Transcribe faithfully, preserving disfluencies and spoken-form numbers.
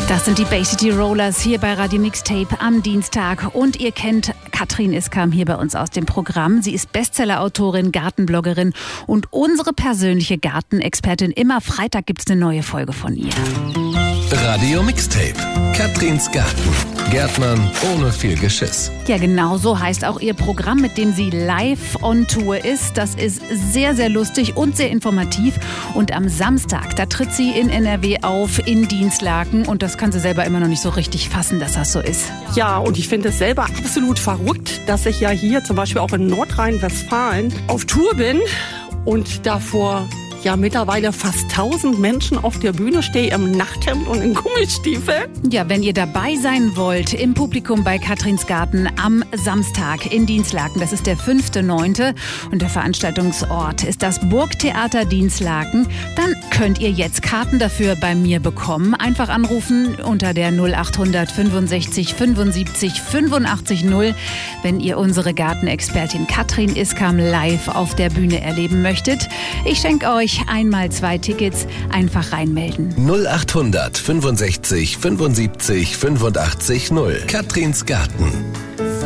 Das sind die Bay City Rollers hier bei Radio Mixtape am Dienstag. Und ihr kennt Katrin Iskam hier bei uns aus dem Programm. Sie ist Bestsellerautorin, Gartenbloggerin und unsere persönliche Gartenexpertin. Immer Freitag gibt es eine neue Folge von ihr. Radio Mixtape. Katrins Garten. Gärtnern ohne viel Geschiss. Ja, genau so heißt auch ihr Programm, mit dem sie live on Tour ist. Das ist sehr, sehr lustig und sehr informativ. Und am Samstag, da tritt sie in N R W auf, in Dinslaken. Und das kann sie selber immer noch nicht so richtig fassen, dass das so ist. Ja, und ich finde es selber absolut verrückt, dass ich ja hier zum Beispiel auch in Nordrhein-Westfalen auf Tour bin und davor ja mittlerweile fast tausend Menschen auf der Bühne stehe im Nachthemd und in Gummistiefeln. Ja, wenn ihr dabei sein wollt im Publikum bei Katrins Garten am Samstag in Dinslaken, das ist der fünfte neunte und der Veranstaltungsort ist das Burgtheater Dinslaken, dann könnt ihr jetzt Karten dafür bei mir bekommen. Einfach anrufen unter der null acht hundert fünfundsechzig fünfundsiebzig fünfundachtzig null, wenn ihr unsere Gartenexpertin Katrin Iskam live auf der Bühne erleben möchtet. Ich schenke euch einmal zwei Tickets, einfach reinmelden. null acht hundert fünfundsechzig fünfundsiebzig fünfundachtzig null. Katrins Garten.